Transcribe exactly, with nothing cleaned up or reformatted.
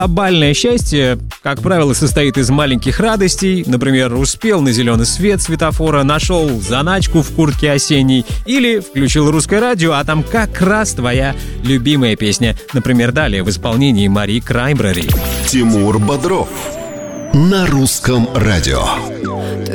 А бальное счастье, как правило, состоит из маленьких радостей. Например, успел на зеленый свет светофора, нашел заначку в куртке осенней или включил русское радио, а там как раз твоя любимая песня. Например, далее в исполнении Мари Краймбрери. Тимур Бодров на русском радио.